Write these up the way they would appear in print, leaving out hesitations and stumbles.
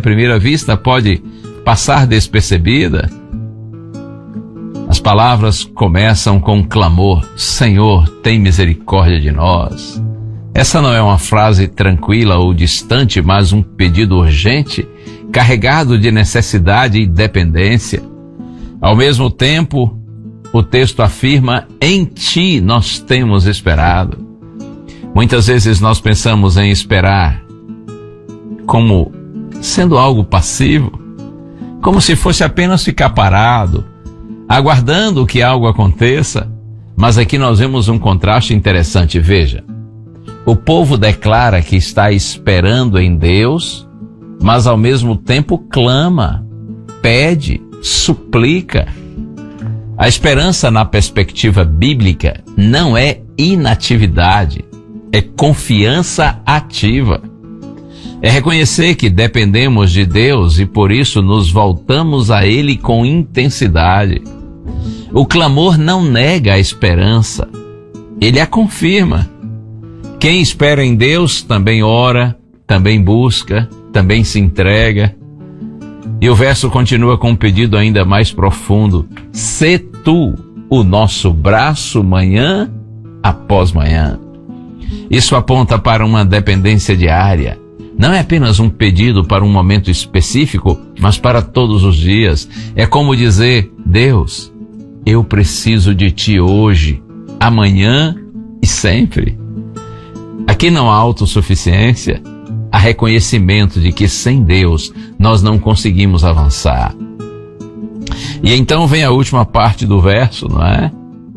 primeira vista pode passar despercebida. As palavras começam com um clamor: Senhor, tem misericórdia de nós. Essa não é uma frase tranquila ou distante, mas um pedido urgente, carregado de necessidade e dependência. Ao mesmo tempo, o texto afirma: em ti nós temos esperado. Muitas vezes nós pensamos em esperar como sendo algo passivo, como se fosse apenas ficar parado, aguardando que algo aconteça. Mas aqui nós vemos um contraste interessante. Veja, o povo declara que está esperando em Deus, mas ao mesmo tempo clama, pede, suplica. A esperança na perspectiva bíblica não é inatividade, é confiança ativa. É reconhecer que dependemos de Deus e por isso nos voltamos a Ele com intensidade. O clamor não nega a esperança, ele a confirma. Quem espera em Deus também ora, também busca, também se entrega. E o verso continua com um pedido ainda mais profundo: sê tu o nosso braço manhã após manhã. Isso aponta para uma dependência diária. Não é apenas um pedido para um momento específico, mas para todos os dias. É como dizer: Deus, eu preciso de ti hoje, amanhã e sempre. Aqui não há autossuficiência, há reconhecimento de que sem Deus nós não conseguimos avançar. E então vem a última parte do verso, não é?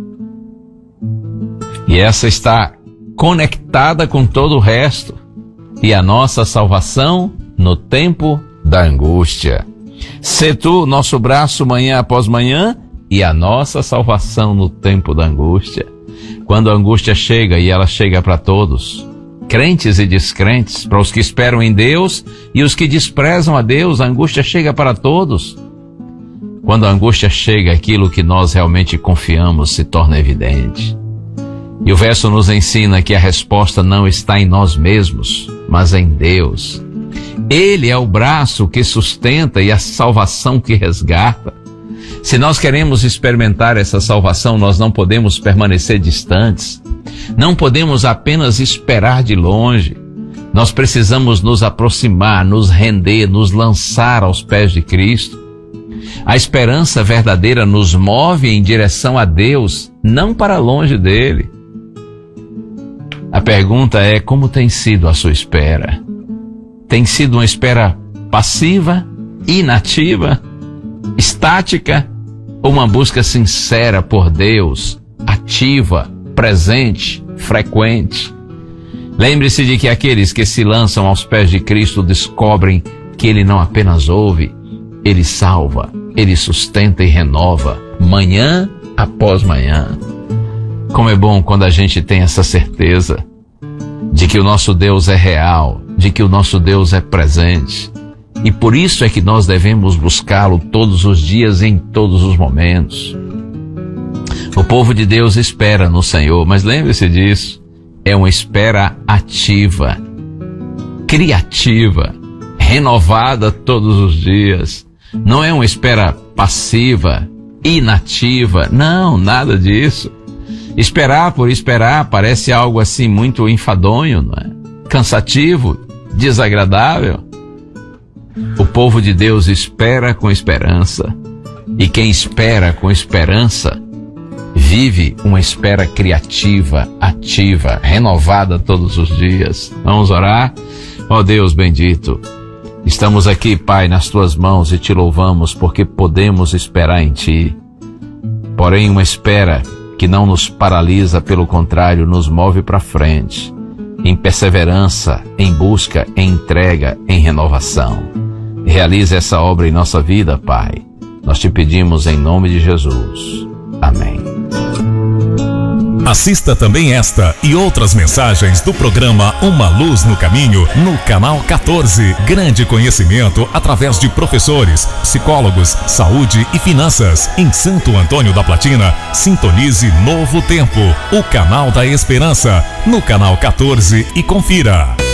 E essa está conectada com todo o resto. E a nossa salvação no tempo da angústia. Sê tu nosso braço manhã após manhã e a nossa salvação no tempo da angústia. Quando a angústia chega, e ela chega para todos, crentes e descrentes, para os que esperam em Deus e os que desprezam a Deus, a angústia chega para todos. Quando a angústia chega, aquilo que nós realmente confiamos se torna evidente. E o verso nos ensina que a resposta não está em nós mesmos, mas em Deus. Ele é o braço que sustenta e a salvação que resgata. Se nós queremos experimentar essa salvação, nós não podemos permanecer distantes. Não podemos apenas esperar de longe. Nós precisamos nos aproximar, nos render, nos lançar aos pés de Cristo. A esperança verdadeira nos move em direção a Deus, não para longe dele. A pergunta é: como tem sido a sua espera? Tem sido uma espera passiva, inativa, estática, ou uma busca sincera por Deus, ativa, presente, frequente? Lembre-se de que aqueles que se lançam aos pés de Cristo descobrem que Ele não apenas ouve, Ele salva, Ele sustenta e renova, manhã após manhã. Como é bom quando a gente tem essa certeza de que o nosso Deus é real, de que o nosso Deus é presente. E por isso é que nós devemos buscá-lo todos os dias, em todos os momentos. O povo de Deus espera no Senhor, mas lembre-se disso, é uma espera ativa, criativa, renovada todos os dias. Não é uma espera passiva, inativa, não, nada disso. Esperar por esperar parece algo assim muito enfadonho, não é? Cansativo, desagradável. O povo de Deus espera com esperança. E quem espera com esperança vive uma espera criativa, ativa, renovada todos os dias. Vamos orar? Ó Deus bendito, estamos aqui, Pai, nas Tuas mãos e Te louvamos porque podemos esperar em Ti. Porém, uma espera que não nos paralisa, pelo contrário, nos move para frente, em perseverança, em busca, em entrega, em renovação. Realize essa obra em nossa vida, Pai. Nós Te pedimos em nome de Jesus. Amém. Assista também esta e outras mensagens do programa Uma Luz no Caminho no canal 14. Grande conhecimento através de professores, psicólogos, saúde e finanças. Em Santo Antônio da Platina, sintonize Novo Tempo, o canal da esperança, no canal 14 e confira.